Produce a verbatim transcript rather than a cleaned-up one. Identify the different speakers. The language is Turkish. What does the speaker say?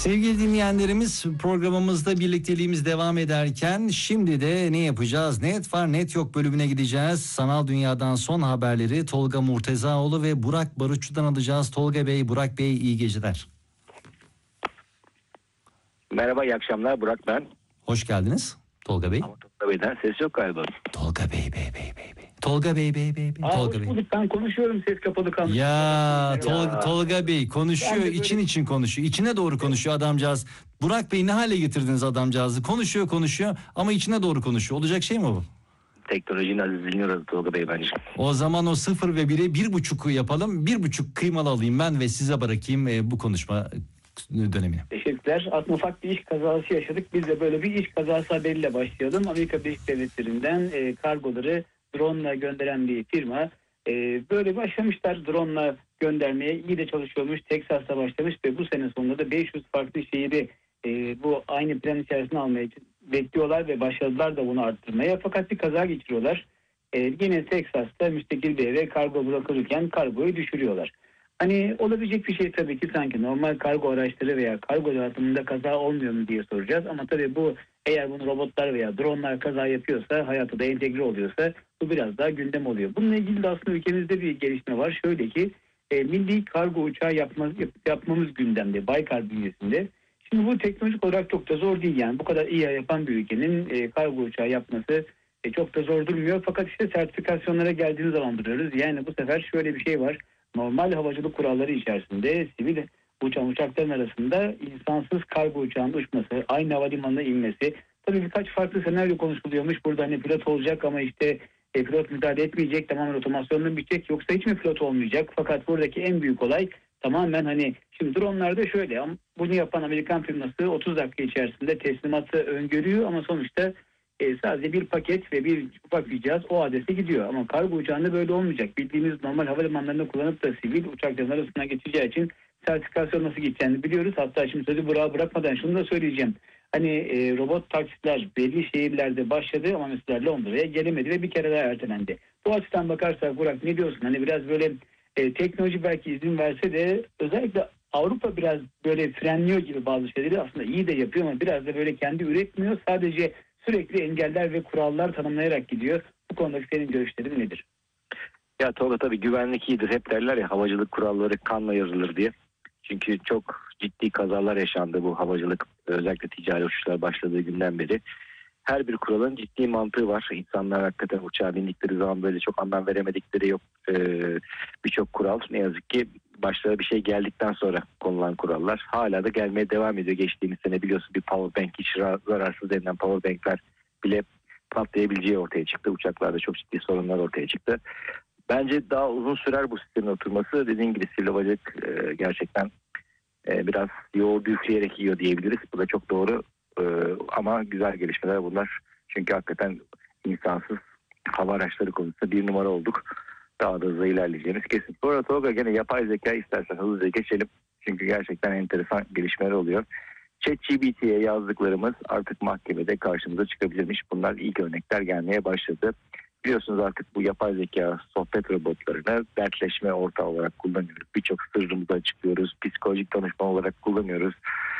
Speaker 1: Sevgili dinleyenlerimiz, programımızda birlikteliğimiz devam ederken şimdi de ne yapacağız? Net var net yok bölümüne gideceğiz. Sanal dünyadan son haberleri Tolga Murtezaoğlu ve Burak Barutçu'dan alacağız. Tolga Bey, Burak Bey, iyi geceler.
Speaker 2: Merhaba, iyi akşamlar. Burak ben.
Speaker 1: Hoş geldiniz Tolga Bey.
Speaker 2: Ama Tolga Bey'den ses yok galiba.
Speaker 1: Tolga Bey, Bey, Bey, Bey, Bey. Tolga Bey, Bey, Bey, Bey.
Speaker 3: Aa,
Speaker 1: Tolga
Speaker 3: hoş
Speaker 1: Bey.
Speaker 3: bulduk. Ben konuşuyorum, ses kapalı kalmış.
Speaker 1: Ya Tol-
Speaker 2: Ya.
Speaker 1: Tolga Bey konuşuyor,
Speaker 3: Ben de böyle-
Speaker 1: için için konuşuyor. İçine doğru konuşuyor adamcağız. Burak Bey, ne hale getirdiniz adamcağızı? Konuşuyor konuşuyor ama içine doğru konuşuyor. Olacak şey mi bu?
Speaker 2: Teknolojinin azizliğini uğradı Tolga Bey bence.
Speaker 1: O zaman o sıfır ve biri bir buçuk yapalım. Bir buçuk kıymalı alayım ben ve size bırakayım e, bu konuşma dönemini.
Speaker 3: Teşekkürler. Aslında ufak bir iş kazası yaşadık. Biz de böyle bir iş kazası haberiyle başlayalım. Amerika Birleşik Devletleri'nden e, kargoları drone ile gönderen bir firma. E, böyle başlamışlar drone ile göndermeye. İyi de çalışıyormuş. Teksas'ta başlamış ve bu sene sonunda da beş yüz farklı şehri e, bu aynı plan içerisine almaya bekliyorlar ve başladılar da bunu arttırmaya. Fakat bir kaza geçiriyorlar. E, yine Teksas'ta müstakil bir eve kargo bırakılırken kargoyu düşürüyorlar. Hani olabilecek bir şey tabii ki, sanki normal kargo araçları veya kargo dağıtımında kaza olmuyor mu diye soracağız. Ama tabii bu, eğer bunu robotlar veya dronlar kaza yapıyorsa, hayata da entegre oluyorsa bu biraz daha gündem oluyor. Bununla ilgili de aslında ülkemizde bir gelişme var. Şöyle ki e, milli kargo uçağı yapma, yap, yapmamız gündemde Baykar bünyesinde. Şimdi bu teknolojik olarak çok da zor değil, yani bu kadar iyi yapan bir ülkenin e, kargo uçağı yapması e, çok da zor durmuyor. Fakat işte sertifikasyonlara geldiğimiz zaman duruyoruz. Yani bu sefer şöyle bir şey var. Normal havacılık kuralları içerisinde sivil uçan uçakların arasında insansız kargo uçağının uçması, aynı havalimanına inmesi. Tabii birkaç farklı senaryo konuşuluyormuş. Burada hani pilot olacak ama işte e, pilot müdahale etmeyecek, tamamen otomasyonla bitecek, yoksa hiç mi pilot olmayacak? Fakat buradaki en büyük olay tamamen hani, şimdi dronlarda şöyle, ama bunu yapan Amerikan firması otuz dakika içerisinde teslimatı öngörüyor ama sonuçta E, sadece bir paket ve bir ufak bir cihaz o adrese gidiyor. Ama kargo uçağında böyle olmayacak. Bildiğimiz normal havalimanlarını kullanıp da sivil uçakların arasına geçeceği için sertifikasyon nasıl gideceğini biliyoruz. Hatta şimdi sözü Burak'a bırakmadan şunu da söyleyeceğim. Hani e, robot taksiler belli şehirlerde başladı ama mesela Londra'ya gelemedi ve bir kere daha ertelendi. Bu açıdan bakarsak Burak, ne diyorsun? Hani biraz böyle e, teknoloji belki izin verse de özellikle Avrupa biraz böyle frenliyor gibi bazı şeyleri, aslında iyi de yapıyor ama biraz da böyle kendi üretmiyor. Sadece sürekli engeller ve kurallar tanımlayarak gidiyor. Bu konudaki senin görüşlerin nedir?
Speaker 2: Ya Tolga, tabii güvenlik iyidir. Hep derler ya, havacılık kuralları kanla yazılır diye. Çünkü çok ciddi kazalar yaşandı bu havacılık, özellikle ticari uçuşlar başladığı günden beri. Her bir kuralın ciddi mantığı var. İnsanlar hakikaten uçağa bindikleri zaman böyle çok anlam veremedikleri yok. Ee, Birçok kural ne yazık ki başlara bir şey geldikten sonra konulan kurallar. Hala da gelmeye devam ediyor. Geçtiğimiz sene biliyorsun bir power bank, hiç zararsız denilen power bankler bile patlayabileceği ortaya çıktı. Uçaklarda çok ciddi sorunlar ortaya çıktı. Bence daha uzun sürer bu sistemin oturması. Dediğim gibi sivil havacılık e, gerçekten e, biraz yoğurdu üfleyerek yiyor diyebiliriz. Bu da çok doğru. Ee, ama güzel gelişmeler bunlar. Çünkü hakikaten insansız hava araçları konusunda bir numara olduk. Daha da hızlı ilerleyeceğimiz kesin. Bu arada Tolga, gene yapay zeka istersen hızlıca geçelim. Çünkü gerçekten enteresan gelişmeler oluyor. ChatGPT'ye yazdıklarımız artık mahkemede karşımıza çıkabilirmiş. Bunlar ilk örnekler gelmeye başladı. Biliyorsunuz artık bu yapay zeka sohbet robotlarını dertleşme ortağı olarak kullanıyoruz. Birçok sırrımızı açıklıyoruz. Psikolojik danışman olarak kullanıyoruz.